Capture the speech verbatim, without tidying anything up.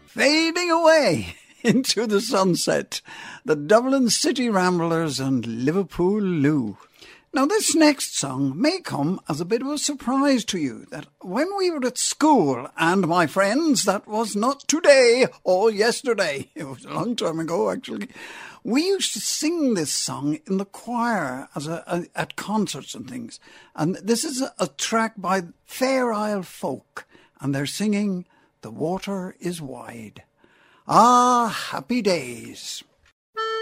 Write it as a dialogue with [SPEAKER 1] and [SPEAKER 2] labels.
[SPEAKER 1] fading away into the sunset, the Dublin City Ramblers and Liverpool Lou. Now, this next song may come as a bit of a surprise to you, that when we were at school, and my friends, that was not today or yesterday, it was a long time ago actually, we used to sing this song in the choir as a, a, at concerts and things. And this is a, a track by Fair Isle Folk, and they're singing The Water is Wide. Ah, happy days.